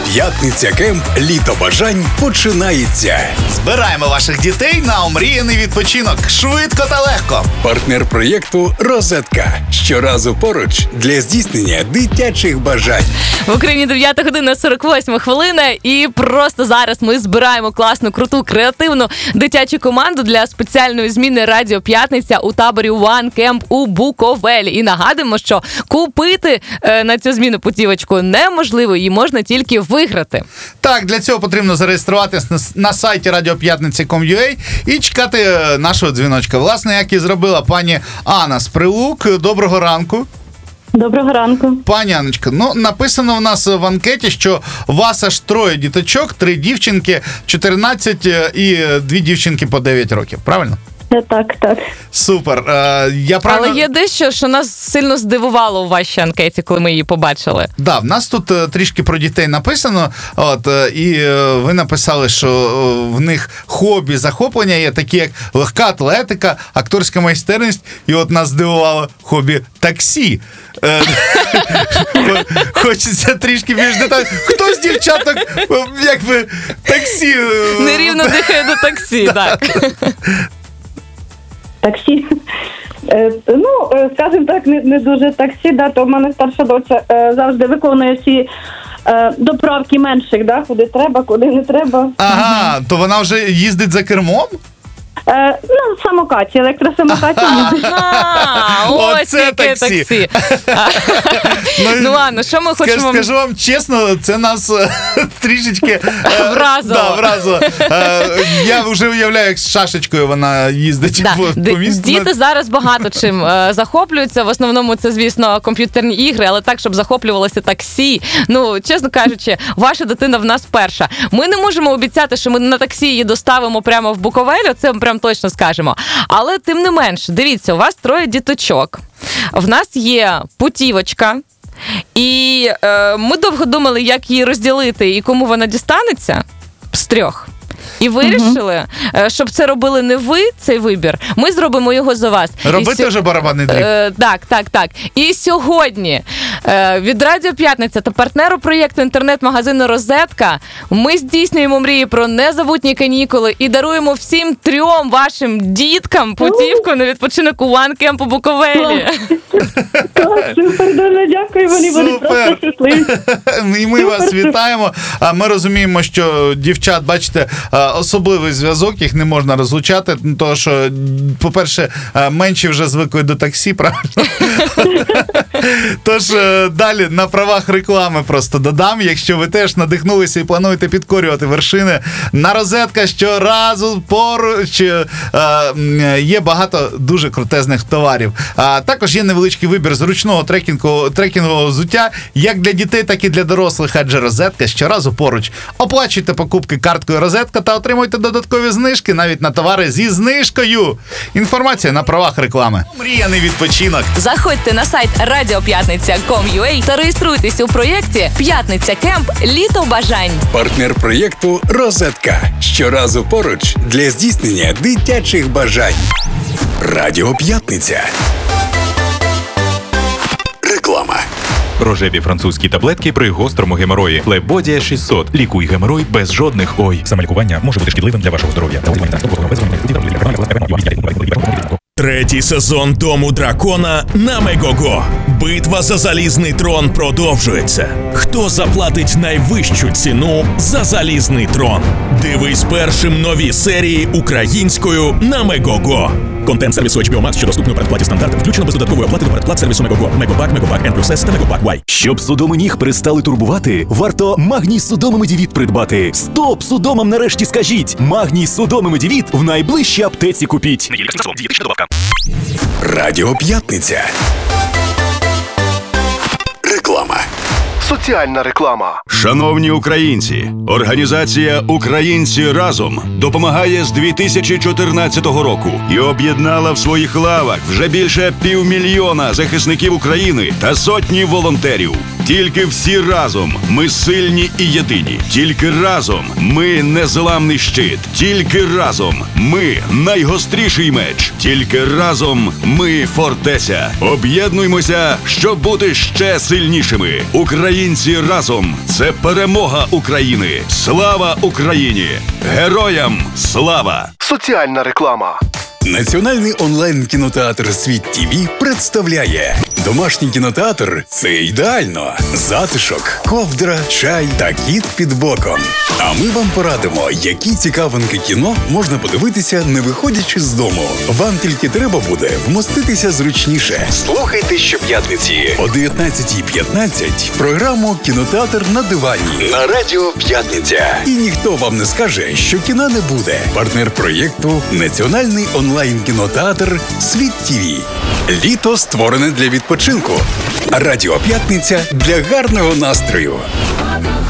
П'ятниця Кемп Літо бажань починається. Збираємо ваших дітей на омріяний відпочинок. Швидко та легко. Партнер проєкту «Розетка». Щоразу поруч для здійснення дитячих бажань. В Україні 9 година 48 хвилина. І просто зараз ми збираємо класну, круту, креативну дитячу команду для спеціальної зміни «Радіо П'ятниця» у таборі One Camp у Буковелі. І нагадуємо, що купити на цю зміну путівочку неможливо, її можна тільки виграти. Так, для цього потрібно зареєструватися на сайті radiopятница.com.ua і чекати нашого дзвіночка. Власне, як і зробила пані Анна з Прилук. Доброго ранку. Доброго ранку. Пані Анночка, написано в нас в анкеті, що у вас аж 3 діточок, 3 дівчинки, 14 і 2 дівчинки по 9 років, правильно? Так. Супер. Але є дещо, що нас сильно здивувало у вашій анкеті, коли ми її побачили. Да, в нас тут трішки про дітей написано, і ви написали, що в них хобі, захоплення є такі, як легка атлетика, акторська майстерність, і от нас здивувало хобі таксі. Хочеться трішки більш детально. Хто з дівчаток, якби, таксі? Нерівно дихає до таксі, так. Таксі. Скажімо так, не дуже таксі, да, то в мене старша доча завжди виконує всі доправки менших, да, куди треба, куди не треба. Ага, то вона вже їздить за кермом? Самокаті, електросамокаті. Ось яке таксі. Ладно, що ми хочемо... Скажу вам чесно, це нас трішечки... Вразило. Я вже уявляю, як з шашечкою вона їздить по місту. Діти зараз багато чим захоплюються. В основному це, звісно, комп'ютерні ігри, але так, щоб захоплювалося таксі. Чесно кажучи, ваша дитина в нас перша. Ми не можемо обіцяти, що ми на таксі її доставимо прямо в Буковель, це прям точно скажемо. Але тим не менш, дивіться, у вас 3 діточок. В нас є путівочка. І ми довго думали, як її розділити і кому вона дістанеться з 3. І вирішили, щоб це робили не ви, цей вибір, ми зробимо його за вас. Робити вже барабанний дріб? Так. І сьогодні від Радіо П'ятниця та партнеру проєкту інтернет-магазину «Розетка» ми здійснюємо мрії про незабутні канікули і даруємо всім 3 вашим діткам путівку на відпочинок у One Camp у Буковелі. Так, супер, дуже дякую, вони будуть просто щасливі. І ми вас вітаємо. Ми розуміємо, що дівчат, бачите, особливий зв'язок, їх не можна розлучати, тому що, по-перше, менші вже звикли до таксі, правильно? Тож, далі на правах реклами просто додам, якщо ви теж надихнулися і плануєте підкорювати вершини, на «Розетка» щоразу поруч є багато дуже крутезних товарів. Також є невеличкий вибір зручного трекінгового взуття, як для дітей, так і для дорослих, адже «Розетка» щоразу поруч. Оплачуйте покупки карткою «Розетка» та отримуйте додаткові знижки навіть на товари зі знижкою. Інформація на правах реклами. Мріяний відпочинок. Заходьте на сайт radiopятниця.com.ua та реєструйтесь у проєкті «П'ятниця Кемп. Літо бажань». Партнер проєкту «Розетка». Щоразу поруч для здійснення дитячих бажань. Радіо П'ятниця. Реклама. Рожеві французькі таблетки при гострому геморої. Лебодія 600. Лікуй геморой без жодних ой. Самолікування може бути шкідливим для вашого здоров'я. 3-й сезон «Дому дракона» на Мегого. Битва за залізний трон продовжується. Хто заплатить найвищу ціну за залізний трон? Дивись першим нові серії українською на Мегого. Контент сервісу HBO Max, що доступний у передплаті стандарт, включено без додаткової оплати до передплат сервісу Мегого. Мегобак, Мегобак N+S та Мегобак Y. Щоб судоми ніг перестали турбувати, варто Магній Судоми Медівіт придбати. Стоп судомам нарешті скажіть! Магній Судоми Медівіт в найближчій аптеці купіть. Радіо П'ятниця. Реклама. Соціальна реклама. Шановні українці, організація «Українці разом» допомагає з 2014 року і об'єднала в своїх лавах вже більше 500 000 захисників України та сотні волонтерів. Тільки всі разом ми сильні і єдині. Тільки разом ми незламний щит. Тільки разом ми найгостріший меч. Тільки разом ми фортеця. Об'єднуймося, щоб бути ще сильнішими. Українці разом – це перемога України. Слава Україні! Героям слава! Соціальна реклама. Національний онлайн-кінотеатр «Світ ТІВІ» представляє домашній кінотеатр – це ідеально. Затишок, ковдра, чай та кіт під боком. А ми вам порадимо, які цікавинки кіно можна подивитися, не виходячи з дому. Вам тільки треба буде вмоститися зручніше. Слухайте щоп'ятниці о 19:15 програму «Кінотеатр на дивані» на Радіо П'ятниця. І ніхто вам не скаже, що кіна не буде. Партнер проєкту – Національний онлайн-кінотеатр «Світ ТІВІ». Літо створене для відпочинку. Радіо П'ятниця для гарного настрою.